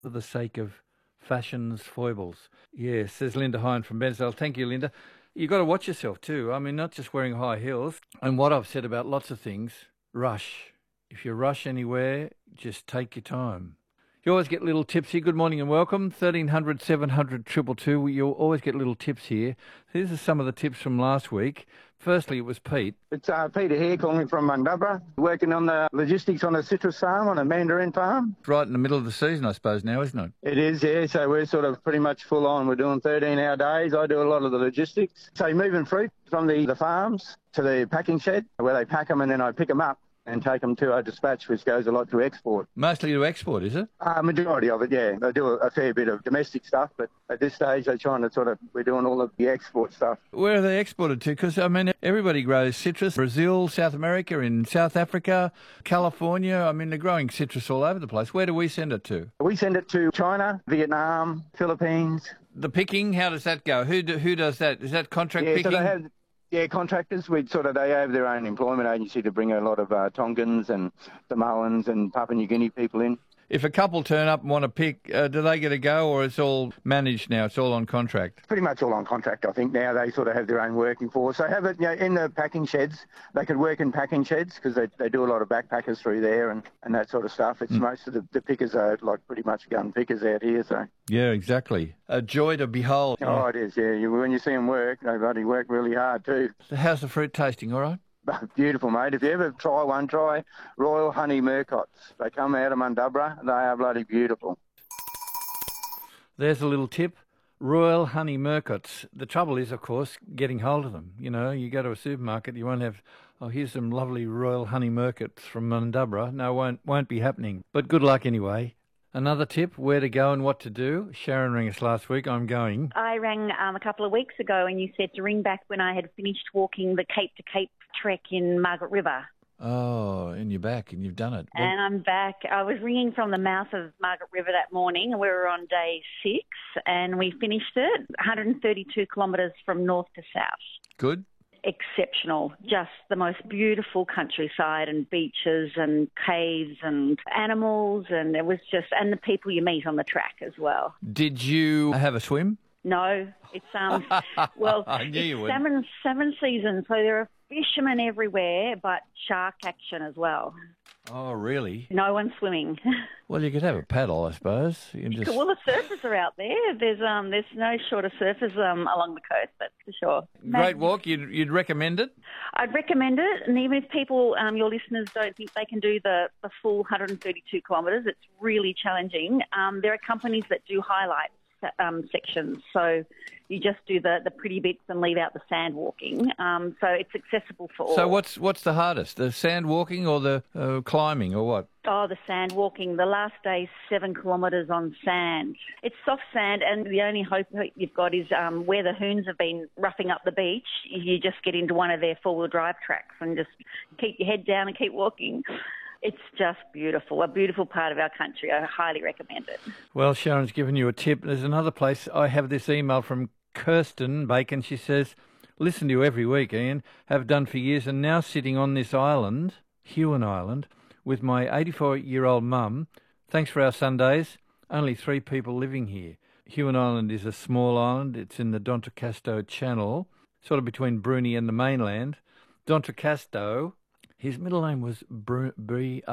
for the sake of fashion's foibles. Yes, says Linda Hine from Bensdale. Thank you, Linda. You've got to watch yourself too. I mean, not just wearing high heels. And what I've said about lots of things, rush. If you rush anywhere, just take your time. You always get little tips here. Good morning and welcome. 1300 700 222. You'll always get little tips here. These are some of the tips from last week. Firstly, it was Pete. It's Peter here calling from Mundubra, working on the logistics on a citrus farm, on a mandarin farm. Right in the middle of the season, I suppose, now, isn't it? It is, yeah. So we're sort of pretty much full on. We're doing 13-hour days. I do a lot of the logistics. So moving fruit from the farms to the packing shed where they pack them, and then I pick them up and take them to our dispatch, which goes a lot to export. Mostly to export, is it? Majority of it, yeah. They do a fair bit of domestic stuff, but at this stage they're trying to we're doing all of the export stuff. Where are they exported to? Because, I mean, everybody grows citrus. Brazil, South America, in South Africa, California. I mean, they're growing citrus all over the place. Where do we send it to? We send it to China, Vietnam, Philippines. The picking, how does that go? Who does that? Is that contract picking? So they have... Yeah, contractors, they have their own employment agency to bring a lot of Tongans and Samoans and Papua New Guinea people in. If a couple turn up and want to pick, do they get a go, or it's all managed now? It's all on contract? Pretty much all on contract, I think. Now they have their own working force. So have it in the packing sheds. They could work in packing sheds because they do a lot of backpackers through there and that sort of stuff. It's most of the pickers are pretty much gun pickers out here. So yeah, exactly. A joy to behold. Oh, it is, yeah. When you see them work, they bloody work really hard too. So how's the fruit tasting, all right? Beautiful, mate. If you ever try one, try Royal Honey Murcots. They come out of Mundubra. They are bloody beautiful. There's a little tip. Royal Honey Murcots. The trouble is, of course, getting hold of them. You know, you go to a supermarket, you won't have, here's some lovely Royal Honey Murcots from Mundubra. No, won't be happening. But good luck anyway. Another tip, where to go and what to do. Sharon rang us last week. I'm going. I rang a couple of weeks ago and you said to ring back when I had finished walking the Cape to Cape trek in Margaret River. Oh, and you're back and you've done it. And I'm back. I was ringing from the mouth of Margaret River that morning. We were on day 6 and we finished it 132 kilometres from north to south. Good. Exceptional. Just the most beautiful countryside and beaches and caves and animals, and it was and the people you meet on the track as well. Did you have a swim? No, it's well, I knew you would. Salmon season, so there are fishermen everywhere, but shark action as well. Oh, really? No one's swimming. Well, you could have a paddle, I suppose. Well, the surfers are out there. There's no short of surfers along the coast, that's for sure. Great walk. You'd recommend it? I'd recommend it, and even if people, your listeners, don't think they can do the full 132 kilometres, it's really challenging. There are companies that do highlight sections, so you just do the pretty bits and leave out the sand walking. So it's accessible for all. So what's the hardest, the sand walking or the climbing, or what? Oh, the sand walking. The last day's 7 kilometres on sand. It's soft sand, and the only hope you've got is where the hoons have been roughing up the beach, you just get into one of their four-wheel drive tracks and just keep your head down and keep walking. It's just beautiful, a beautiful part of our country. I highly recommend it. Well, Sharon's given you a tip. There's another place. I have this email from Kirsten Bacon. She says, listen to you every week, Ian, have done for years, and now sitting on this island, Huon Island, with my 84-year-old mum. Thanks for our Sundays. Only 3 people living here. Huon Island is a small island. It's in the D'Entrecasteaux Channel, sort of between Bruni and the mainland. D'Entrecasteaux, his middle name was Bruni.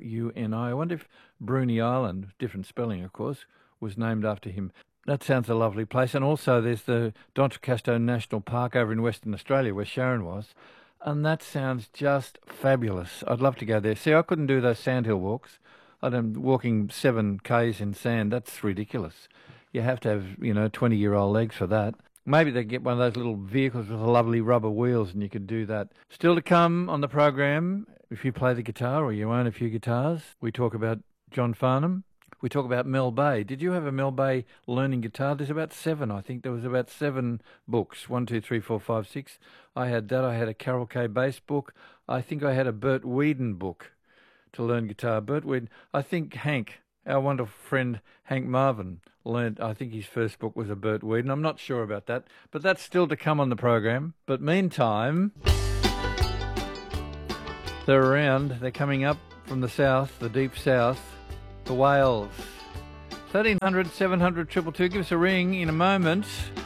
I wonder if Bruni Island, different spelling of course, was named after him. That sounds a lovely place. And also there's the D'Entrecasteaux National Park over in Western Australia where Sharon was. And that sounds just fabulous. I'd love to go there. See, I couldn't do those sandhill walks. I'm walking 7 Ks in sand. That's ridiculous. You have to have, 20-year-old legs for that. Maybe they get one of those little vehicles with the lovely rubber wheels and you could do that. Still to come on the program, if you play the guitar or you own a few guitars, we talk about John Farnham. We talk about Mel Bay. Did you have a Mel Bay learning guitar? There's about 7, I think. There was about 7 books. 1, 2, 3, 4, 5, 6. I had that. I had a Carol K. Bass book. I think I had a Bert Weedon book to learn guitar. Bert Weedon. I think Hank, our wonderful friend Hank Marvin, learned, I think his first book was a Bert Weedon. I'm not sure about that, but that's still to come on the program. But meantime, they're around. They're coming up from the south, the deep south, the Whales. 1300 700 222. Give us a ring in a moment.